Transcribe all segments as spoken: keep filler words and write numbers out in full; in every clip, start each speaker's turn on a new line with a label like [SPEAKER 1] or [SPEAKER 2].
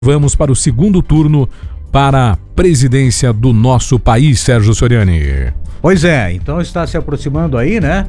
[SPEAKER 1] Vamos para o segundo turno para a presidência do nosso país, Sérgio Soriani.
[SPEAKER 2] Pois é, então está se aproximando aí, né?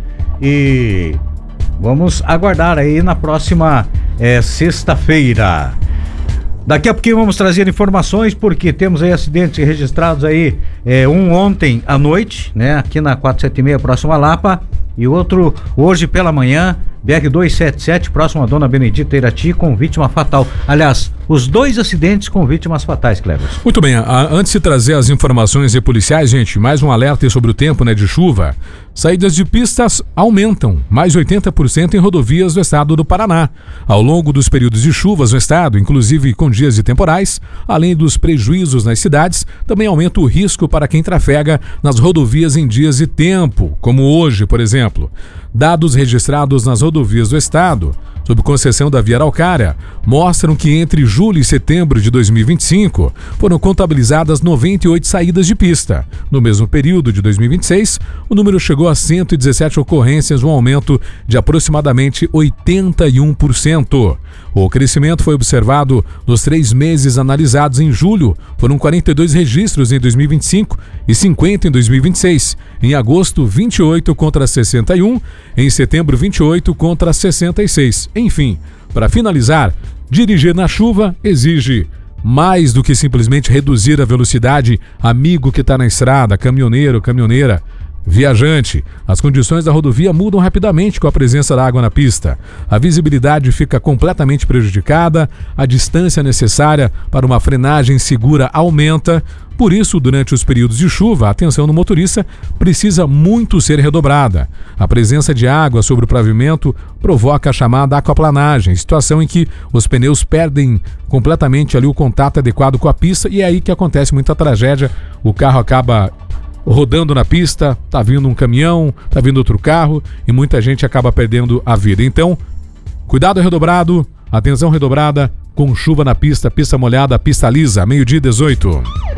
[SPEAKER 2] E vamos aguardar aí na próxima é, sexta-feira. Daqui a pouquinho vamos trazer informações, porque temos aí acidentes registrados aí, é, um ontem à noite, né? Aqui na quatrocentos e setenta e seis, próximo a Lapa, e outro hoje pela manhã, B R duzentos e setenta e sete, próximo a Dona Benedita Irati, com vítima fatal. Aliás, os dois acidentes com vítimas fatais, Cleverson.
[SPEAKER 1] Muito bem, a, antes de trazer as informações policiais, gente, mais um alerta sobre o tempo, né, de chuva. Saídas de pistas aumentam, mais oitenta por cento em rodovias do estado do Paraná. Ao longo dos períodos de chuvas no estado, inclusive com dias de temporais, além dos prejuízos nas cidades, também aumenta o risco para quem trafega nas rodovias em dias de tempo, como hoje, por exemplo. Dados registrados nas rodovias do estado, sob concessão da Via Araucária, mostram que entre julho e setembro de dois mil e vinte e cinco foram contabilizadas noventa e oito saídas de pista. No mesmo período de dois mil e vinte e seis, o número chegou a cento e dezessete ocorrências, um aumento de aproximadamente oitenta e um por cento. O crescimento foi observado nos três meses analisados em julho. Foram quarenta e dois registros em dois mil e vinte e cinco e cinquenta em dois mil e vinte e seis. Em agosto, vinte e oito contra sessenta e um. Em setembro, vinte e oito contra sessenta e seis. Enfim, para finalizar, dirigir na chuva exige mais do que simplesmente reduzir a velocidade. Amigo que está na estrada, caminhoneiro, caminhoneira, viajante, as condições da rodovia mudam rapidamente com a presença da água na pista. A visibilidade fica completamente prejudicada, a distância necessária para uma frenagem segura aumenta. Por isso, durante os períodos de chuva, a atenção do motorista precisa muito ser redobrada. A presença de água sobre o pavimento provoca a chamada aquaplanagem, situação em que os pneus perdem completamente ali o contato adequado com a pista, e é aí que acontece muita tragédia. O carro acaba rodando na pista, tá vindo um caminhão, tá vindo outro carro e muita gente acaba perdendo a vida. Então, cuidado redobrado, atenção redobrada, com chuva na pista, pista molhada, pista lisa, meio-dia e dezoito.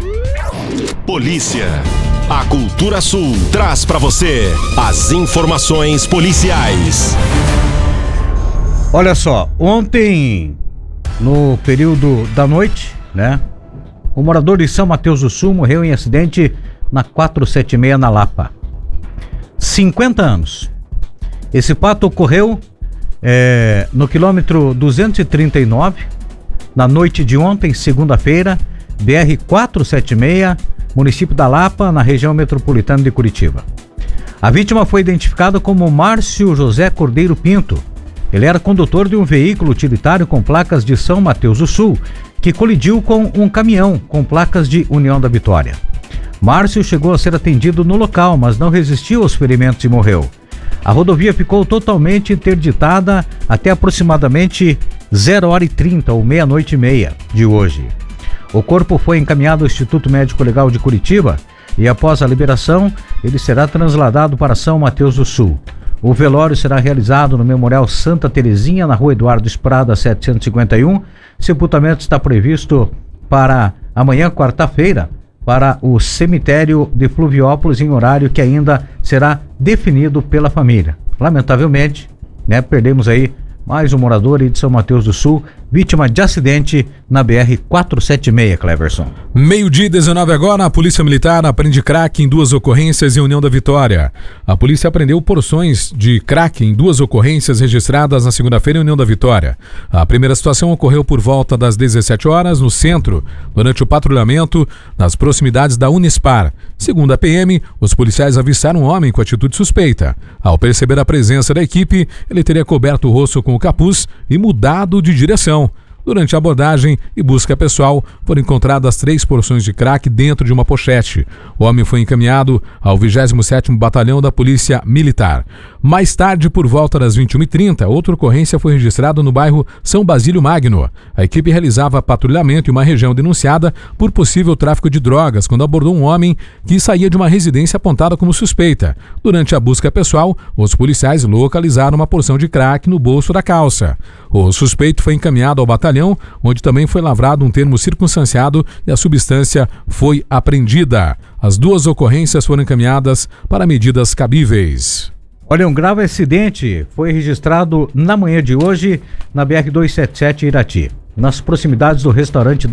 [SPEAKER 3] Polícia. A Cultura Sul traz para você as informações policiais.
[SPEAKER 2] Olha só, ontem, no período da noite, né? O morador de São Mateus do Sul morreu em acidente na quatrocentos e setenta e seis, na Lapa. cinquenta anos. Esse fato ocorreu é, no quilômetro duzentos e trinta e nove, na noite de ontem, segunda-feira, B R quatrocentos e setenta e seis, município da Lapa, na região metropolitana de Curitiba. A vítima foi identificada como Márcio José Cordeiro Pinto. Ele era condutor de um veículo utilitário com placas de São Mateus do Sul, que colidiu com um caminhão com placas de União da Vitória. Márcio chegou a ser atendido no local, mas não resistiu aos ferimentos e morreu. A rodovia ficou totalmente interditada até aproximadamente zero hora e trinta ou meia-noite e meia de hoje. O corpo foi encaminhado ao Instituto Médico Legal de Curitiba e, após a liberação, ele será trasladado para São Mateus do Sul. O velório será realizado no Memorial Santa Terezinha, na rua Eduardo Esprada, setecentos e cinquenta e um. Sepultamento está previsto para amanhã, quarta-feira, para o cemitério de Fluviópolis, em horário que ainda será definido pela família. Lamentavelmente, né, perdemos aí mais um morador aí de São Mateus do Sul, vítima de acidente na B R quatrocentos e setenta e seis, Cleverson.
[SPEAKER 1] Meio-dia e dezenove agora, a Polícia Militar apreende crack em duas ocorrências em União da Vitória. A polícia apreendeu porções de crack em duas ocorrências registradas na segunda-feira em União da Vitória. A primeira situação ocorreu por volta das dezessete horas no centro, durante o patrulhamento nas proximidades da Unispar. Segundo a P M, os policiais avistaram um homem com atitude suspeita. Ao perceber a presença da equipe, ele teria coberto o rosto com o capuz e mudado de direção. Durante a abordagem e busca pessoal, foram encontradas três porções de crack dentro de uma pochete. O homem foi encaminhado ao vigésimo sétimo Batalhão da Polícia Militar. Mais tarde, por volta das vinte e uma e trinta, outra ocorrência foi registrada no bairro São Basílio Magno. A equipe realizava patrulhamento em uma região denunciada por possível tráfico de drogas, quando abordou um homem que saía de uma residência apontada como suspeita. Durante a busca pessoal, os policiais localizaram uma porção de crack no bolso da calça. O suspeito foi encaminhado ao batalhão, onde também foi lavrado um termo circunstanciado e a substância foi apreendida. As duas ocorrências foram encaminhadas para medidas cabíveis.
[SPEAKER 2] Olha, um grave acidente foi registrado na manhã de hoje na B R duzentos e setenta e sete Irati. nas proximidades do restaurante